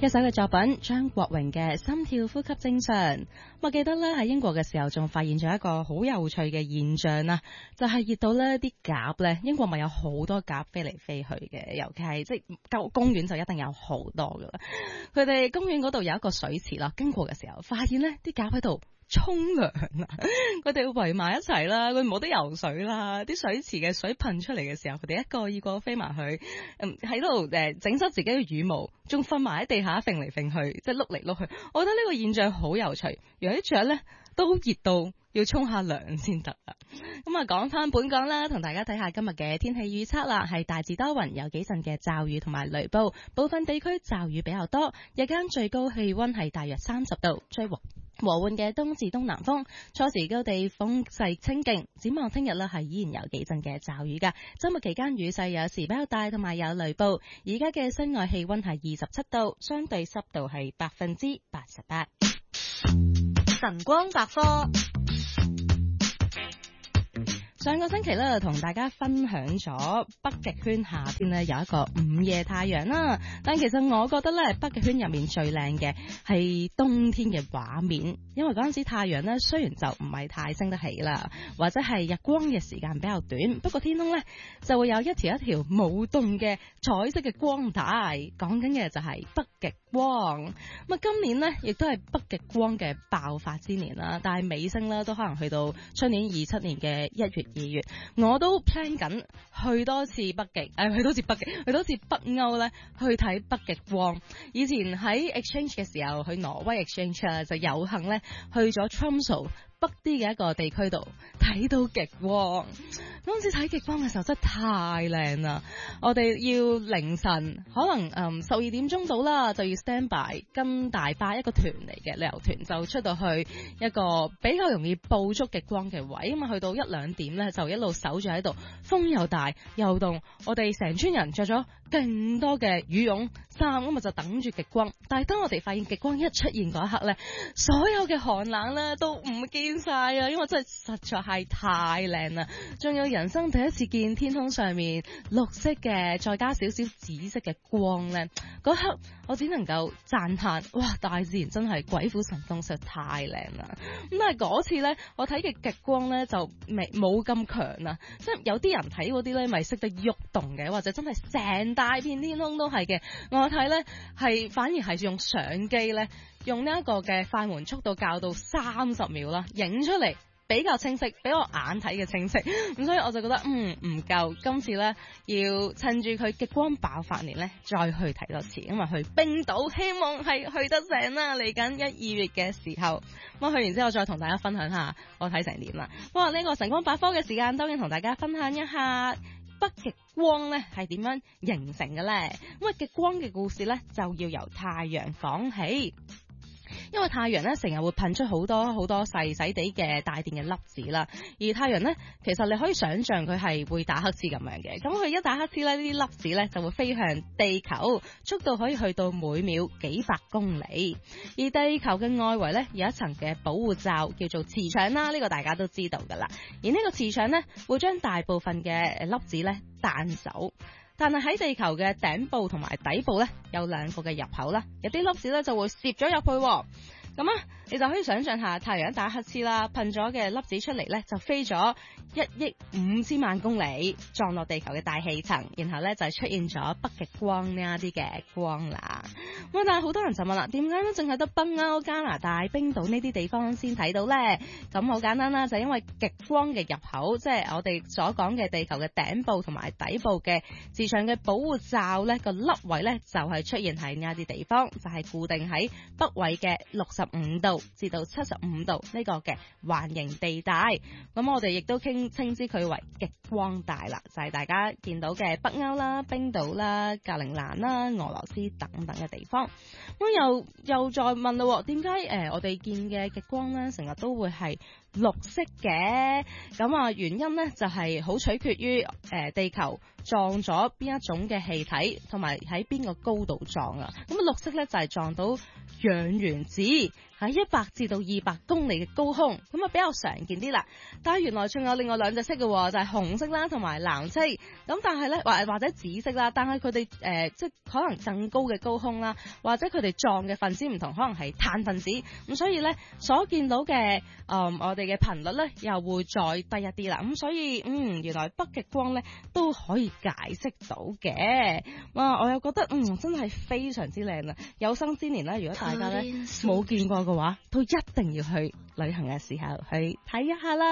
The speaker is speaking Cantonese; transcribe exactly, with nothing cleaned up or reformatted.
一首嘅作品張國榮嘅心跳呼吸正常。我記得咧喺英國嘅時候仲發現咗一個好有趣嘅現象啊，就係、是、熱到呢啲鴿咧，英國咪有好多鴿飛嚟飛去嘅，尤其係即係公園就一定有好多噶啦。佢哋公園嗰度有一個水池啦，經過嘅時候發現呢啲鴿喺度沖涼啊！佢哋會圍埋一齊啦，佢冇得游水啦，啲水池嘅水噴出嚟嘅時候，佢哋一個二個飛埋去，嗯喺度誒整濕自己嘅羽毛，仲瞓埋喺地下揈嚟揈去，即係碌嚟碌去。我覺得呢個現象好有趣，有啲雀咧都熱到要沖下涼先得啦。咁啊，講翻本港啦，同大家睇下今日嘅天氣預測啦，係大致多雲，有幾陣嘅驟雨同埋雷暴，部分地區驟雨比較多，日間最高氣溫係大約三十度，吹和和緩嘅東至東南風，初時高地風勢清勁。展望聽日呢係依然有幾陣嘅驟雨噶，周末期間雨勢有時比較大，同埋有雷暴。而家嘅室外氣溫係二十七度，相對濕度係百分之八十八。 晨光百科。 上個星期咧，同大家分享咗北極圈夏天咧有一個午夜太陽啦。但其實我覺得咧，北極圈入面最靚嘅係冬天嘅畫面，因為嗰陣時太陽咧雖然就唔係太升得起啦，或者係日光嘅時間比較短，不過天空咧就會有一條一條舞動嘅彩色嘅光帶，講緊嘅就係北極光。咁啊，今年呢亦都係北極光嘅爆發之年啦，但係尾聲啦都可能去到出年二七年嘅一月。二月我都 plan 緊去多次北極，誒、哎、去多次北極，去多次北歐咧，去睇北極光。以前喺 exchange 嘅時候，去挪威 exchange 啊，就有幸咧去咗 Tromsø 北啲嘅一個地區度睇到極光。嗰陣時睇極光嘅時候真係太靚啦！我哋要凌晨可能誒十二點鐘到啦，就要 stand by 跟大巴一個團嚟嘅旅遊團，就出到去一個比較容易捕捉極光嘅位。咁啊，去到一兩點咧，就一路守住喺度，風又大又凍，我哋成村人着咗勁多嘅羽絨衫，咁啊就等住極光。但係當我哋發現極光一出現嗰一刻咧，所有嘅寒冷咧都唔見晒啊！因為真係實在係太靚啦，仲有人生第一次見天空上面綠色嘅，再加少少紫色嘅光咧，嗰刻我只能夠讚嘆，哇！大自然真係鬼斧神工，實在太靚啦！咁但係嗰次咧，我睇嘅極光咧就未冇咁強啊，即係有啲人睇嗰啲咧咪識得喐動嘅，或者真係成大片天空都係嘅。我睇咧係反而係用相機咧，用呢一個嘅快門速度校到三十秒啦，影出嚟比較清晰，比我眼睇嘅清晰。咁所以我就覺得嗯唔夠，今次咧要趁住佢極光爆發年咧再去睇多次，因為去冰島希望係去得成啦，嚟緊一二月嘅時候。咁去完之後再同大家分享下我睇成點啦。不過呢個晨光百科嘅時間，當然同大家分享一下北極光咧係點樣形成嘅咧。咁啊極光嘅故事咧就要由太陽講起。因為太陽咧成日會噴出好多好多細細地嘅帶電嘅粒子啦，而太陽咧其實你可以想象佢係會打黑子咁樣嘅，咁佢一打黑子咧，呢啲粒子咧就會飛向地球，速度可以去到每秒幾百公里。而地球嘅外圍咧有一層嘅保護罩叫做磁場啦，呢個大家都知道噶啦。而呢個磁場咧會將大部分嘅粒子咧彈走。但係喺地球嘅頂部同埋底部咧有兩個嘅入口啦，有啲粒子咧就會攝咗入去。咁啊，你就可以想象下太陽一打黑刺啦，噴咗嘅粒子出嚟咧，就飛咗一億五千萬公里，撞落地球嘅大氣層，然後咧就出現咗北極光呢一啲嘅光啦。咁但係好多人就問啦，點解都淨係得北歐、加拿大、冰島呢啲地方先睇到咧？咁好簡單啦，就係因為極光嘅入口，即係我哋所講嘅地球嘅頂部同埋底部嘅磁場嘅保護罩咧，個粒位咧就係出現喺呢一啲地方，就係固定喺北緯嘅六十五度至到七十五度呢個嘅環形地帶。咁我哋亦都稱稱之佢為極光帶啦，就係大家見到嘅北歐啦、冰島啦、格陵蘭啦、俄羅斯等等嘅地方。咁又又再問啦，點解誒我哋見嘅極光咧成日都會係綠色嘅？咁啊原因咧就係好取決於誒地球撞咗邊一種嘅氣體，同埋喺邊個高度撞啊。咁綠色咧就係撞到氧原子，係喺一百至到二百公里嘅高空，咁啊比較常見啲啦。但係原來仲有另外兩隻色嘅，就係、是、紅色啦同埋藍色。咁但係咧或或者紫色啦，但係佢哋誒即係可能更高嘅高空啦，或者佢哋撞嘅分子唔同，可能係碳分子，咁所以咧所見到嘅誒、呃、我哋嘅頻率咧又會再低一啲啦。咁所以嗯原來北極光咧都可以解釋到嘅。哇！我又覺得嗯真係非常之靚啊！有生之年咧，如果大家咧冇見過嘅話，都一定要去旅行嘅時候去睇一下啦。